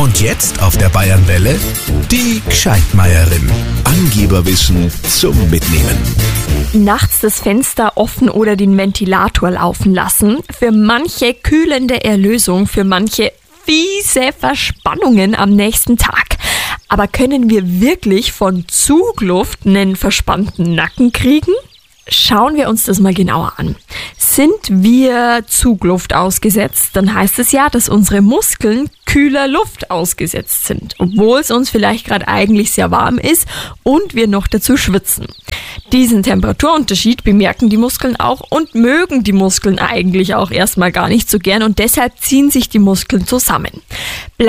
Und jetzt auf der Bayernwelle die Gscheidmeierin. Angeberwissen zum Mitnehmen. Nachts das Fenster offen oder den Ventilator laufen lassen. Für manche kühlende Erlösung, für manche fiese Verspannungen am nächsten Tag. Aber können wir wirklich von Zugluft einen verspannten Nacken kriegen? Schauen wir uns das mal genauer an. Sind wir Zugluft ausgesetzt, dann heißt es ja, dass unsere Muskeln kühler Luft ausgesetzt sind, obwohl es uns vielleicht gerade eigentlich sehr warm ist und wir noch dazu schwitzen. Diesen Temperaturunterschied bemerken die Muskeln auch und mögen die Muskeln eigentlich auch erstmal gar nicht so gern und deshalb ziehen sich die Muskeln zusammen.